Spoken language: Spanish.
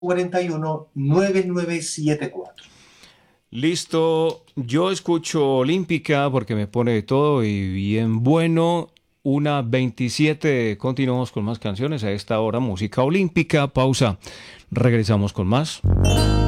9974. Listo, yo escucho Olímpica porque me pone de todo y bien bueno. 1:27, continuamos con más canciones a esta hora, música olímpica, pausa, regresamos con más.